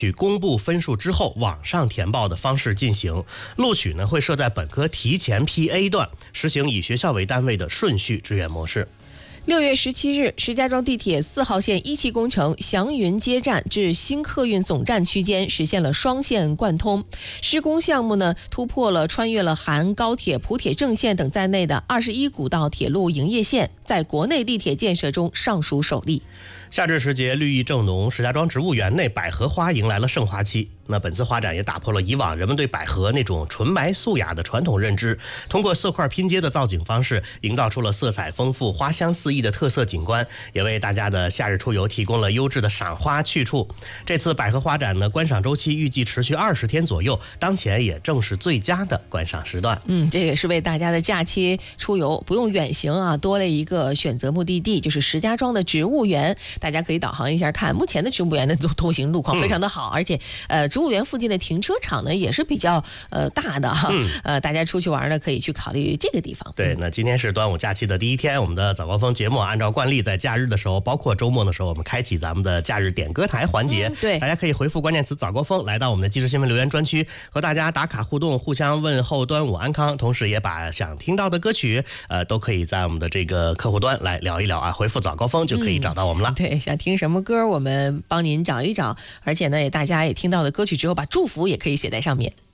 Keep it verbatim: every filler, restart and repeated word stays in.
取公布分数之后网上填报的方式进行，录取呢会设在本科提前批 A 段，实行以学校为单位的顺序志愿模式。 六月十七日，石家庄地铁四号线一期工程祥云街站至新客运总站区间实现了双线贯通。施工项目呢，突破了穿越了含高铁、普铁正线等在内的二十一股道铁路营业线，在国内地铁建设中尚属首例。 夏至时节，绿意正浓，石家庄植物园内百合花迎来了盛花期。那本次花展也打破了以往人们对百合那种纯白素雅的传统认知，通过色块拼接的造景方式，营造出了色彩丰富、花香四溢的特色景观，也为大家的夏日出游提供了优质的赏花去处。这次百合花展呢，观赏周期预计持续二十天左右，当前也正是最佳的观赏时段。 嗯，这也是为大家的假期出游不用远行啊，多了一个选择目的地，就是石家庄的植物园。大家可以导航一下看，目前的植物园的通行路况非常的好，嗯、而且呃，植物园附近的停车场呢也是比较呃大的哈，嗯、呃，大家出去玩呢可以去考虑这个地方。 对，那今天是端午假期的第一天，我们的早高峰节目按照惯例，在假日的时候，包括周末的时候，我们开启咱们的假日点歌台环节。 嗯、对， 大家可以回复关键词早高峰，来到我们的即时新闻留言专区，和大家打卡互动，互相问候端午安康，同时也把想听到的歌曲，呃，都可以在我们的这个客户端来聊一聊啊，回复早高峰就可以找到我们了。 嗯、对，想听什么歌，我们帮您找一找，而且呢，大家也听到的歌曲之后，把祝福也可以写在上面。